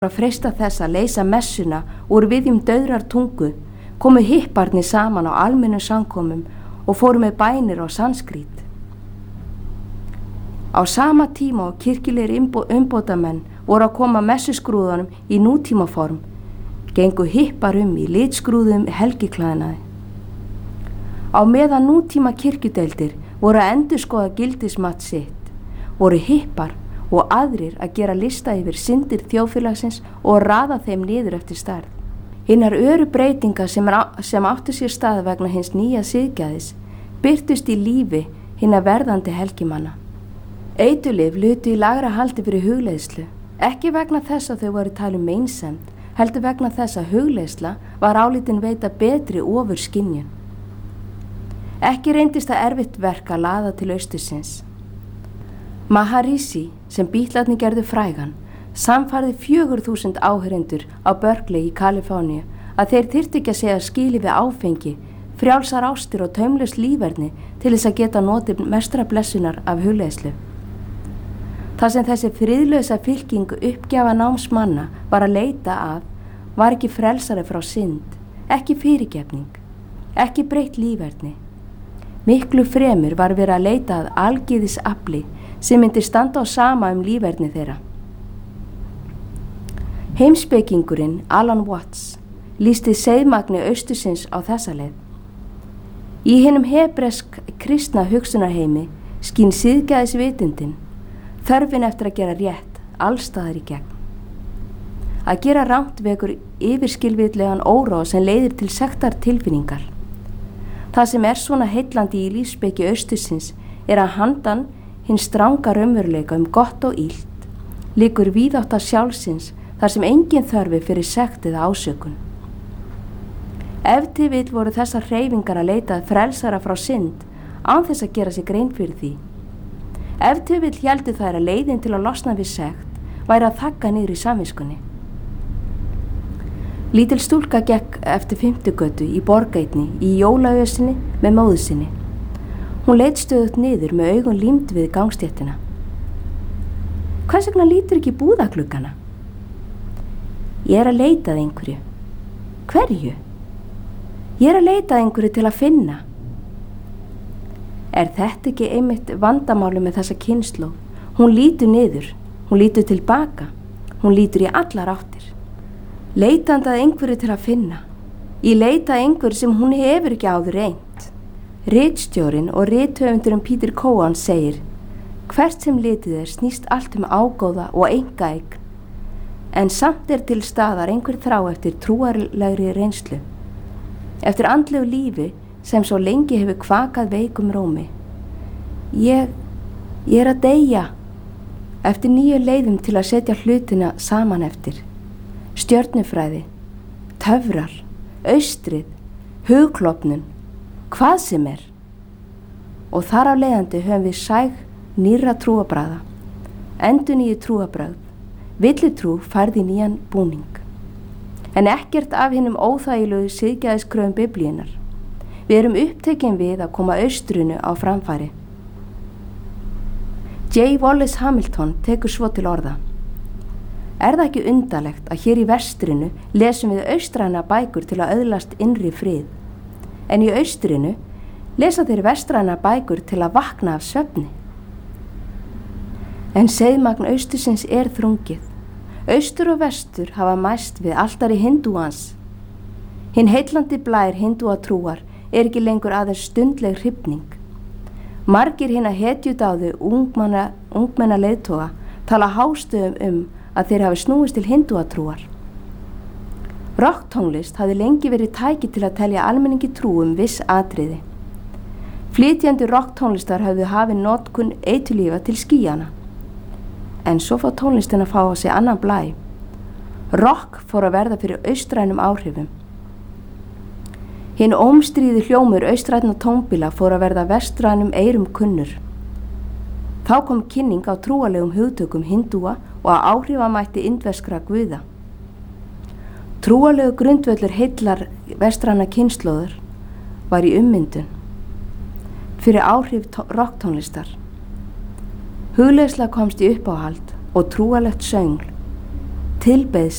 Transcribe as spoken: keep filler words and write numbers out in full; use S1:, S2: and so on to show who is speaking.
S1: að freista þess að leysa messuna úr viðjum dauðrar tungu, komu hipparnir saman á almennum samkomum og fóru með bænir á sanskrít. Á sama tíma og kirkjulegir umbótamenn voru að koma messuskrúðunum í nútímaform, gengu hippar um í litskrúðum helgiklæðnaði. Á meðan nútíma kirkjudeildir voru að endurskoða gildismat sitt, voru hippar og aðrir að gera lista yfir syndir þjóðfélagsins og raða þeim niður eftir stærð. Hinnar öru breytingar sem, sem áttu sér stað vegna hins nýja siðgæðis birtust í lífi hinna verðandi helgimanna. Eiturlyf lutu í lagra haldi fyrir hugleiðslu, ekki vegna þess að þau voru talin meinsemd, heldur vegna þess að hugleiðsla var álitin veita betri ofur skynjun. Ekki reyndist það erfitt verk að laða til austursins. Maharishi, sem Bítlarnir gerðu frægan, samfærði fjögur þúsund áheyrendur á Berkeley í Kaliforníu að þeir þyrftu ekki að segja skili við áfengi, frjálsar ástir og taumlaus líferni til þess að geta notið mestra blessunar af hugleiðslu. Það sem þessi friðlausa fylking uppgjafa námsmanna var að leita að var ekki frelsari frá synd, ekki fyrirgefning, ekki breytt líferni. Miklu fremur var verið að leita að algyðis afli sem myndi standa á sama um líferni þeirra. Heimspekingurinn Alan Watts lýsti seiðmagni austursins á þessa leið. Í hinum hebresk kristna hugsunarheimi skín siðgæðisvitundin, þörfin eftir að gera rétt allstaðar í gegn. Að gera rangt vekur yfirskilvitlegan óróa sem leiðir til sektar tilfinningar. Það sem er svona heillandi í lífsspeki austursins er að handan hinn stranga raunveruleika um gott og illt liggur víðátta sjálfsins þar sem engin þörfi fyrir sekt eða ásökun. Ef til vill voru þessar hreyfingar að leita að frelsara frá synd án þess að gera sig grein fyrir því. Ef til vill héldu þær að leiðin til að losna við sekt væri að þagga niður í samviskunni. Lítil stúlka gekk eftir fimmtugötu í borgætni í jólaösinni með móður sinni. Hún leit stöðugt niður með augun límd við gangstéttina. Hvers vegna lítur ekki búðagluggana? Ég er að leita að einhverju. Hverju? Ég er að leita að einhverju til að finna. Er þetta ekki einmitt vandamáli með þessa kynslóð? Hún lítur niður, hún lítur tilbaka, hún lítur í allar áttir. Leitandi að einhverju til að finna. Ég leita að einhverju sem hún hefur ekki áður reynt. Ritstjórinn og rithöfundurinn Peter Cohen segir: hvert sem litið er snýst allt um ágóða og einkaeign, en samt er til staðar einhver þrá eftir trúarlegri reynslu, eftir andlegu lífi sem svo lengi hefur kvakað veikum rómi. Ég, ég er að deyja, eftir nýju leiðum til að setja hlutina saman eftir. Stjörnufræði, töfrar, austrið, hugklofnun, hvað sem er. Og þar af leiðandi höfum við sæg nýrra trúabragða, endurnýju trúabragð, villitrú færði nýjan búning. En ekkert af hinum óþægilegu siðgæðiskröfum Biblíunnar. Við erum upptekin við að koma austrinu á framfæri. J. Wallace Hamilton tekur svo til orða: er það ekki undarlegt að hér í vestrinu lesum við austræna bækur til að öðlast innri frið, en í austrinu lesa þeir vestræna bækur til að vakna af svefni? En seiðmagn austursins er þrungið. Austur og vestur hafa mæst við altari hindúans. Hinn heillandi blær hindúatrúar er ekki lengur aðeins stundleg hrifning. Margir hinna hetjudáðu ungmenna, ungmenna leiðtoga tala hástöfum um að þeir hafi snúist til hindúatrúar. Rocktónlist hafði lengi verið tæki til að telja almenningi trú um viss atriði. Flytjandi rocktónlistar hafði hafið notkun eiturlyfja til skýjana. En svo fór tónlistin að fá á sig annan blæ. Rock fór að verða fyrir austrænum áhrifum. Hinn ómstríði hljómur austrænna tónbíla fór að verða vestrænum eyrum kunnur. Þá kom kynning á trúalegum hugtökum hindúa og að áhrifamætti indverskra guða. Trúalegu grundvöllur heillar vestræna kynslóður var í ummyndun fyrir áhrif rocktónlistar. Hugleiðsla komst í uppáhald og trúalegt söngl, tilbeiðsla